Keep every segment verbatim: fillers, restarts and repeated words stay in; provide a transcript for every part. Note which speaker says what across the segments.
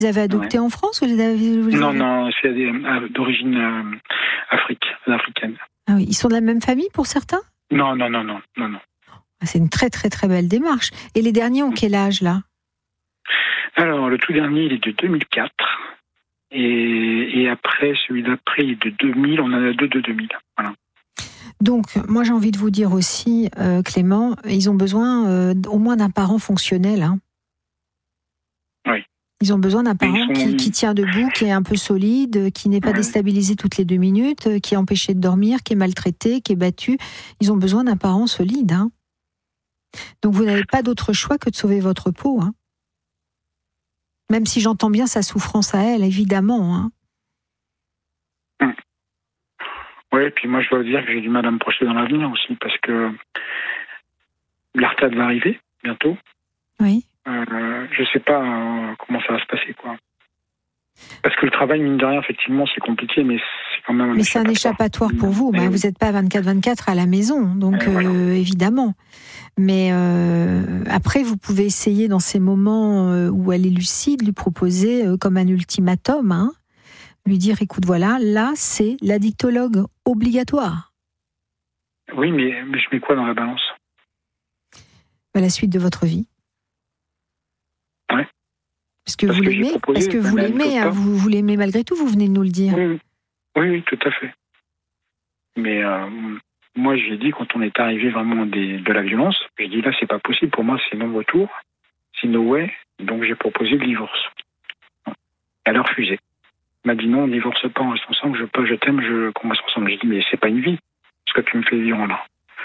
Speaker 1: Vous avez adopté
Speaker 2: ouais.
Speaker 1: en France ou vous avez, vous
Speaker 2: Non,
Speaker 1: avez...
Speaker 2: non, c'est d'origine euh, Afrique, africaine.
Speaker 1: Ah oui, ils sont de la même famille pour certains?
Speaker 2: Non, non, non, non, non, non.
Speaker 1: C'est une très très très belle démarche. Et les derniers ont quel âge là?
Speaker 2: Alors, le tout dernier, il est de deux mille quatre. Et, et après, celui d'après, il est de deux mille. On en a deux de deux mille. Voilà.
Speaker 1: Donc, moi, j'ai envie de vous dire aussi, euh, Clément, ils ont besoin euh, au moins d'un parent fonctionnel. Hein.
Speaker 2: Oui.
Speaker 1: Ils ont besoin d'un parent
Speaker 2: sont...
Speaker 1: qui, qui tient debout, qui est un peu solide, qui n'est pas ouais. déstabilisé toutes les deux minutes, qui est empêché de dormir, qui est maltraité, qui est battu. Ils ont besoin d'un parent solide. Hein. Donc, vous n'avez pas d'autre choix que de sauver votre peau. Hein. Même si j'entends bien sa souffrance à elle, évidemment. Hein.
Speaker 2: Hum. Oui, et puis moi je dois dire que j'ai du mal à me projeter dans l'avenir aussi, parce que la retraite va arriver bientôt.
Speaker 1: Oui.
Speaker 2: Euh, je ne sais pas euh, comment ça va se passer, quoi. Parce que le travail, mine de rien, effectivement, c'est compliqué, mais c'est quand même un
Speaker 1: Mais c'est un échappatoire pour vous. Bah, vous n'êtes pas vingt-quatre vingt-quatre à la maison, donc euh, voilà. euh, évidemment. Mais euh, après, vous pouvez essayer dans ces moments euh, où elle est lucide, lui proposer euh, comme un ultimatum, hein, lui dire, écoute, voilà, là, c'est l'addictologue obligatoire.
Speaker 2: Oui, mais, mais je mets quoi dans la balance?
Speaker 1: bah, La suite de votre vie.
Speaker 2: Ouais.
Speaker 1: Parce que Parce vous que l'aimez, parce que vous l'aimez, hein, vous, vous l'aimez malgré tout, vous venez de nous le dire.
Speaker 2: Oui, oui, oui, tout à fait. Mais euh, moi, j'ai dit, quand on est arrivé vraiment des, de la violence, j'ai dit, là, c'est pas possible, pour moi, c'est non-retour, c'est no way, donc j'ai proposé le divorce. Elle a refusé. Elle m'a dit, non, on ne divorce pas, on reste ensemble, je peux, je t'aime, je, qu'on reste ensemble. J'ai dit, mais c'est pas une vie, ce que tu me fais vivre là.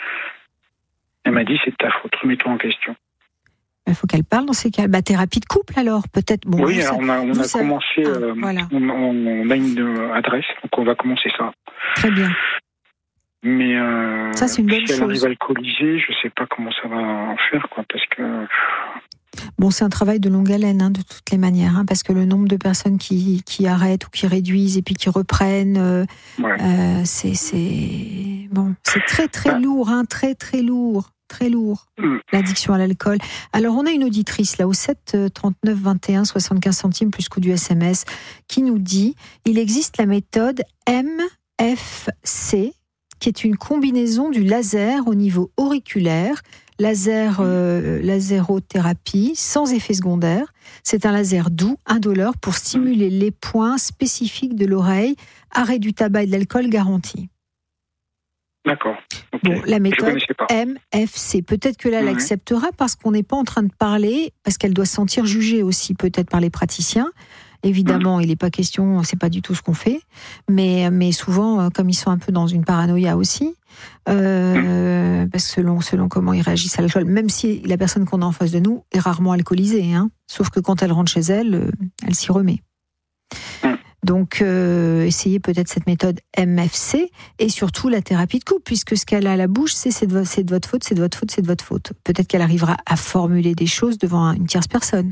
Speaker 2: Elle m'a dit, c'est de ta faute, remets-toi en question.
Speaker 1: Il faut qu'elle parle dans ces cas. Bah, thérapie de couple alors, peut-être. Bon,
Speaker 2: oui,
Speaker 1: vous,
Speaker 2: alors on a, on
Speaker 1: vous,
Speaker 2: a
Speaker 1: ça...
Speaker 2: commencé,
Speaker 1: ah,
Speaker 2: euh,
Speaker 1: voilà.
Speaker 2: on, on a une euh, adresse, donc on va commencer ça.
Speaker 1: Très bien.
Speaker 2: Mais euh,
Speaker 1: ça, c'est une bonne
Speaker 2: si elle
Speaker 1: chose.
Speaker 2: arrive alcoolisée, je ne sais pas comment ça va en faire, quoi, parce que...
Speaker 1: Bon, c'est un travail de longue haleine, hein, de toutes les manières, hein, parce que le nombre de personnes qui, qui arrêtent ou qui réduisent et puis qui reprennent, euh, ouais. euh, c'est, c'est... Bon, c'est très, très bah. lourd, hein, très, très lourd. Très lourd, mmh. l'addiction à l'alcool. Alors, on a une auditrice, là, au sept trente-neuf vingt et un soixante-quinze centimes, plus coût du S M S, qui nous dit « Il existe la méthode M F C, qui est une combinaison du laser au niveau auriculaire, laser, euh, lasérothérapie, sans effet secondaire. C'est un laser doux, indolore, pour stimuler les points spécifiques de l'oreille. Arrêt du tabac et de l'alcool garanti. »
Speaker 2: D'accord. Okay.
Speaker 1: Bon, la méthode M F C. Peut-être que là, elle mmh. acceptera parce qu'on n'est pas en train de parler, parce qu'elle doit se sentir jugée aussi, peut-être par les praticiens. Évidemment, mmh. il n'est pas question, c'est pas du tout ce qu'on fait, mais, mais souvent, comme ils sont un peu dans une paranoïa aussi, euh, mmh. parce que selon, selon comment ils réagissent à l'alcool, même si la personne qu'on a en face de nous est rarement alcoolisée, hein, sauf que quand elle rentre chez elle, elle s'y remet. Mmh. Donc, euh, essayez peut-être cette méthode M F C et surtout la thérapie de couple, puisque ce qu'elle a à la bouche, c'est, c'est, de, c'est de votre faute, c'est de votre faute, c'est de votre faute. Peut-être qu'elle arrivera à formuler des choses devant une tierce personne.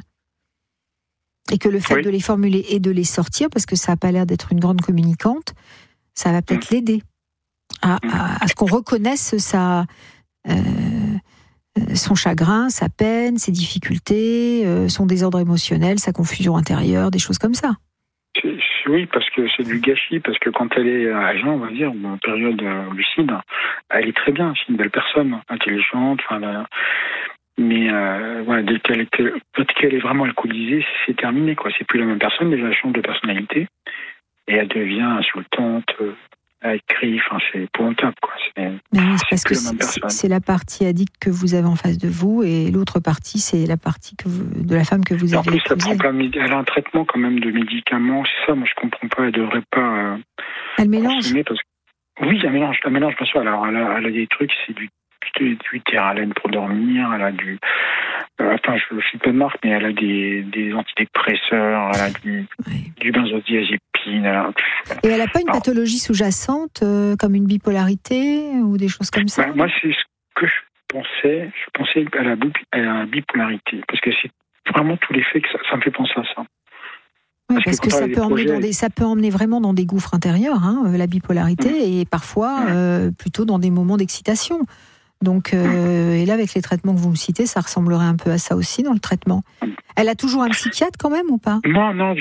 Speaker 1: Et que le fait oui. de les formuler et de les sortir, parce que ça n'a pas l'air d'être une grande communicante, ça va peut-être mmh. l'aider à, à, à ce qu'on reconnaisse sa, euh, son chagrin, sa peine, ses difficultés, euh, son désordre émotionnel, sa confusion intérieure, des choses comme ça.
Speaker 2: C'est, oui, parce que c'est du gâchis, parce que quand elle est à jeun, on va dire, ou en période euh, lucide, elle est très bien, c'est une belle personne, intelligente, enfin, là, mais euh, voilà, dès qu'elle, est, dès qu'elle est vraiment alcoolisée, c'est terminé, quoi. C'est plus la même personne, déjà elle change de personnalité, et elle devient insultante, euh, elle crie, enfin, c'est épouvantable, quoi. C'est,
Speaker 1: oui, c'est parce que c'est, c'est la partie addicte que vous avez en face de vous, et l'autre partie, c'est la partie que vous, de la femme que vous
Speaker 2: et
Speaker 1: avez.
Speaker 2: En plus, elle, prend plein de, elle a un traitement quand même de médicaments, c'est ça, moi je comprends pas, elle devrait pas. Euh,
Speaker 1: elle mélange.
Speaker 2: Parce que, oui, elle mélange, elle mélange, bien sûr. Alors, elle a, elle a des trucs, c'est du, du, du Terralène pour dormir, elle a du. Euh, attends, je ne suis pas de marque, mais elle a des, des antidépresseurs, elle a du, oui. du benzodiazépine. Elle a...
Speaker 1: Et elle n'a pas une Alors, pathologie sous-jacente, euh, comme une bipolarité ou des choses comme ça?
Speaker 2: Bah, moi, c'est ce que je pensais. Je pensais à la, à la bipolarité, parce que c'est vraiment tout l'effet que ça, ça me fait penser à ça.
Speaker 1: Oui, parce, parce que, que ça, peut emmener dans des, ça peut emmener vraiment dans des gouffres intérieurs, hein, la bipolarité, mmh. et parfois mmh. euh, plutôt dans des moments d'excitation. Donc, euh, et là, avec les traitements que vous me citez, ça ressemblerait un peu à ça aussi dans le traitement. Elle a toujours un psychiatre quand même ou pas?
Speaker 2: Non, non.